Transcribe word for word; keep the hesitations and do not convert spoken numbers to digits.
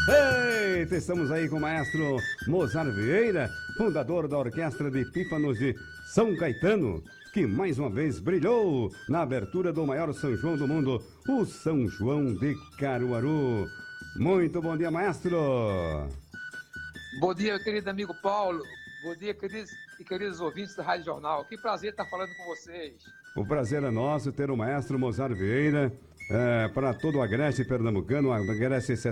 Eita, estamos aí com o maestro Mozart Vieira, fundador da Orquestra de Pífanos de São Caetano, que mais uma vez brilhou na abertura do maior São João do mundo, o São João de Caruaru. Muito bom dia, maestro! Bom dia, querido amigo Paulo. Bom dia, queridos e queridos ouvintes da Rádio Jornal. Que prazer estar falando com vocês. O prazer é nosso ter o maestro Mozart Vieira, é, para todo o Agreste Pernambucano, o Agreste